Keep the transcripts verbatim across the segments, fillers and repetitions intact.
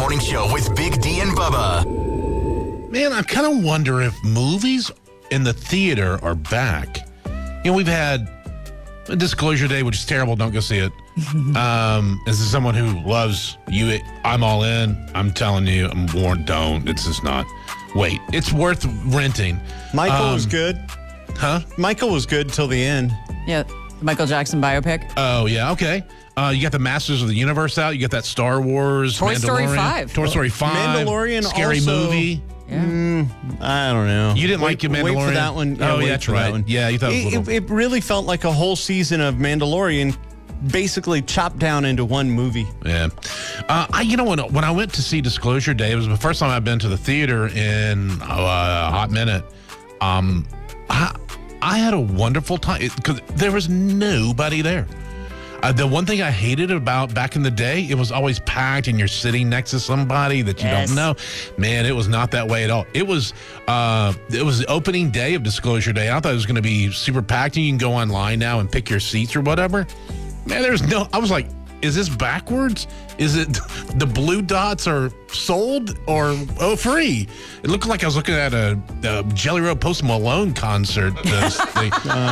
Morning Show with Big D and Bubba. Man, I kind of wonder if movies in the theater are back. You know, we've had a Disclosure Day, which is terrible. Don't go see it. um, this is someone who loves you. I'm all in. I'm telling you, I'm warned. Don't. It's just not. Wait, it's worth renting. Michael um, was good. Huh? Michael was good till the end. Yeah, the Michael Jackson biopic. Oh, yeah. Okay. Uh, you got the Masters of the Universe out. You got that Star Wars. Toy Story Mandalorian. five. Toy Story five. Mandalorian Scary also- movie. Yeah. Mm, I don't know. You didn't wait, like your Wait for Mandalorian? that one. Oh, wait yeah, that's for that right. one. Yeah, you thought it was it, a little- it, it really felt like a whole season of Mandalorian basically chopped down into one movie. Yeah. Uh, I, you know, when, when I went to see Disclosure Day, it was the first time I've been to the theater in uh, a hot minute. Um, I, I had a wonderful time because there was nobody there. Uh, the one thing I hated about back in the day, it was always packed and you're sitting next to somebody that you Yes. don't know. Man, it was not that way at all. It was uh, it was the opening day of Disclosure Day. I thought it was going to be super packed and you can go online now and pick your seats or whatever. Man, there's no, I was like, is this backwards? Is it the blue dots are sold or oh free? It looked like I was looking at a, a Jelly Roll Post Malone concert. This thing.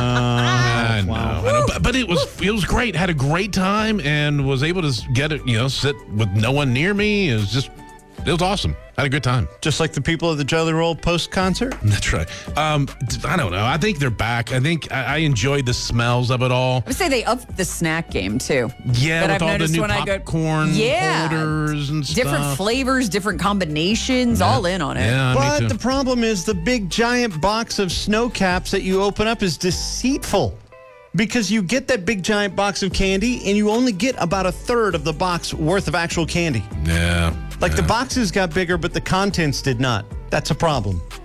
I know, I know. But, but it was it was great. Had a great time and was able to get it. You know, sit with no one near me. It was just it was awesome. Had a good time. Just like the people at the Jelly Roll post concert. That's right. Um, I don't know. I think they're back. I think I, I enjoyed the smells of it all. I would say they upped the snack game too. Yeah, That with I've all the noticed new when I go- popcorn Yeah. holders and stuff. Different flavors, different combinations, all in on it. Yeah, me But too. the problem is the big giant box of snow caps that you open up is deceitful. Because you get that big giant box of candy and you only get about a third of the box worth of actual candy. Yeah. Like yeah. the boxes got bigger, but the contents did not. That's a problem.